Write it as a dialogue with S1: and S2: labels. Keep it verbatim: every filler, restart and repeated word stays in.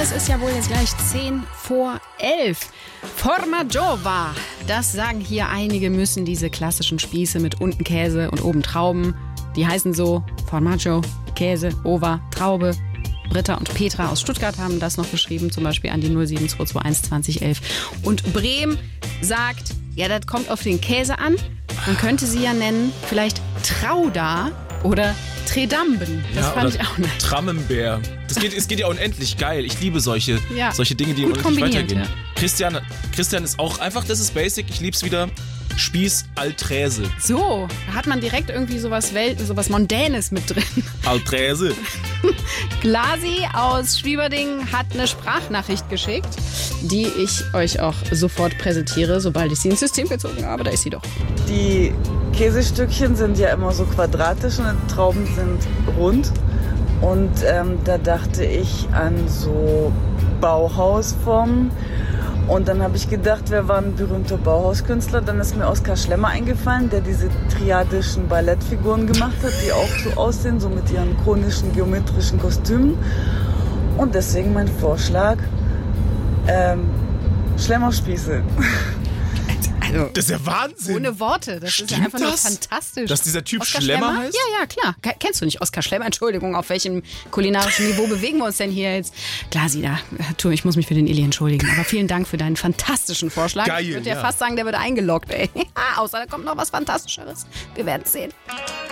S1: Es ist ja wohl jetzt gleich zehn vor elf. Formaggio, das sagen hier einige, müssen diese klassischen Spieße mit unten Käse und oben Trauben. Die heißen so Formaggio, Käse, Ova, Traube. Britta und Petra aus Stuttgart haben das noch geschrieben, zum Beispiel an die null sieben zwei zwei eins zwanzig elf. Und Brehm sagt, ja, das kommt auf den Käse an. Man könnte sie ja nennen, vielleicht Trauda oder Tredamben. Das
S2: ja,
S1: fand ich auch nett.
S2: Trammembär. Das geht, es geht ja unendlich geil. Ich liebe solche,
S1: ja.
S2: solche Dinge, die
S1: Gut
S2: unendlich weitergehen.
S1: Ja.
S2: Christian, Christian ist auch einfach, das ist basic. Ich lieb's wieder. Spieß Alträse.
S1: So, da hat man direkt irgendwie sowas, Welt, sowas Mondänes mit drin.
S2: Alträse.
S1: Glasi aus Schwieberding hat eine Sprachnachricht geschickt, die ich euch auch sofort präsentiere, sobald ich sie ins System gezogen habe. Da ist sie doch.
S3: Die Käsestückchen sind ja immer so quadratisch und die Trauben sind rund. Und ähm, da dachte ich an so Bauhausformen. Und dann habe ich gedacht, wer war ein berühmter Bauhauskünstler? Dann ist mir Oskar Schlemmer eingefallen, der diese triadischen Ballettfiguren gemacht hat, die auch so aussehen, so mit ihren konischen, geometrischen Kostümen. Und deswegen mein Vorschlag, ähm, Schlemmerspieße.
S1: Also,
S2: das ist ja Wahnsinn.
S1: Ohne Worte. Das
S2: Stimmt
S1: ist ja einfach
S2: das?
S1: nur fantastisch.
S2: Dass dieser Typ
S1: Oskar
S2: Schlemmer,
S1: Schlemmer
S2: heißt?
S1: Ja, ja, klar. Ke- Kennst du nicht Oskar Schlemmer? Entschuldigung, auf welchem kulinarischen Niveau bewegen wir uns denn hier jetzt? Klar, Sida, tu, ich muss mich für den Illy entschuldigen. Aber vielen Dank für deinen fantastischen Vorschlag.
S2: Geil,
S1: ich würde ja,
S2: ja
S1: fast sagen, der wird eingeloggt, ey. Außer da kommt noch was Fantastischeres. Wir werden es sehen.